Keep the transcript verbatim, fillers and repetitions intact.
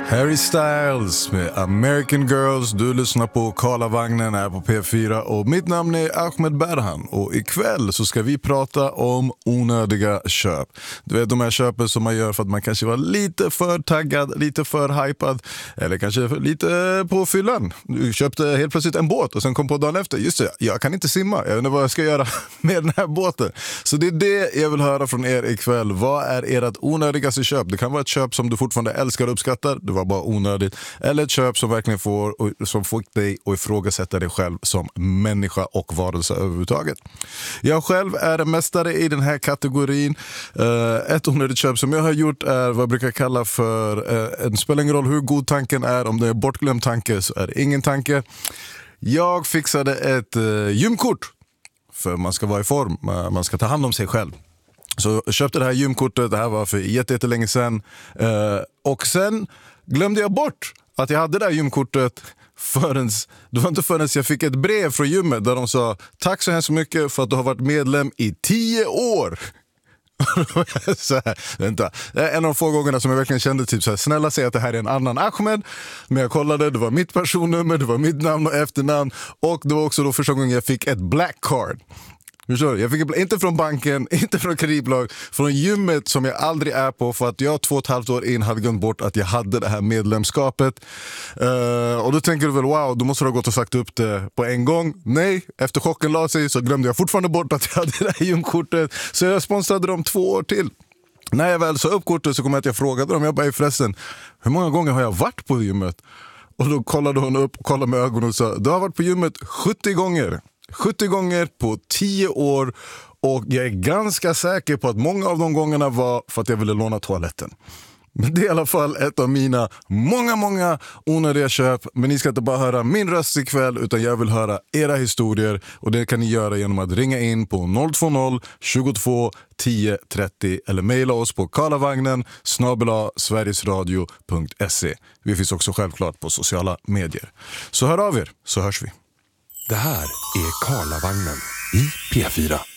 Harry Styles med American Girls. Du lyssnar på Karlavagnen här på P fyra och mitt namn är Ahmed Berhan. Och ikväll så ska vi prata om onödiga köp. Du vet de här köpen som man gör för att man kanske var lite för taggad, lite för hypad eller kanske lite på fyllan. Du köpte helt plötsligt en båt och sen kom på dagen efter, just det, jag kan inte simma, jag vet inte vad jag ska göra med den här båten. Så det är det jag vill höra från er ikväll. Vad är ert onödigaste köp? Det kan vara ett köp som du fortfarande älskar och uppskattar, det var bara onödigt. Eller ett köp som verkligen får, och, som får dig att ifrågasätta dig själv som människa och varelse överhuvudtaget. Jag själv är en mästare i den här kategorin. Uh, ett onödigt köp som jag har gjort är vad jag brukar kalla för uh, en spelar ingen roll hur god tanken är, om det är bortglömd tanke så är det ingen tanke. Jag fixade ett uh, gymkort för man ska vara i form, man ska ta hand om sig själv. Så jag köpte det här gymkortet, det här var för jättelänge sedan. Uh, och sen glömde jag bort att jag hade det här gymkortet förrän, det var inte förrän jag fick ett brev från gymmet där de sa tack så hemskt mycket för att du har varit medlem i tio år. Så här, vänta. Det är en av de få gångerna som jag verkligen kände typ så här, snälla säg att det här är en annan Ahmed. Men jag kollade, det var mitt personnummer, det var mitt namn och efternamn. Och det var också då första gången jag fick ett black card. Jag fick inte från banken, inte från kreditbolag, från gymmet som jag aldrig är på för att jag två och ett halvt år in hade glömt bort att jag hade det här medlemskapet. Uh, och då tänker du väl, wow, då måste du ha gått och sagt upp det på en gång. Nej, efter chocken la sig så glömde jag fortfarande bort att jag hade det här gymkortet. Så jag sponsrade dem två år till. När jag väl sa upp kortet så kom jag att jag frågade dem, jag bara förresten, hur många gånger har jag varit på gymmet? Och då kollade hon upp och kollade med ögonen och sa, du har varit på gymmet sjuttio gånger. sjuttio gånger på tio år och jag är ganska säker på att många av de gångerna var för att jag ville låna toaletten. Men det är i alla fall ett av mina många, många onödiga köp. Men ni ska inte bara höra min röst ikväll utan jag vill höra era historier. Och det kan ni göra genom att ringa in på noll två noll tjugotvå tio trettio eller mejla oss på karlavagnen snabel-a sverigesradio punkt se. Vi finns också självklart på sociala medier. Så hör av er så hörs vi. Det här är Karlavagnen i P fyra.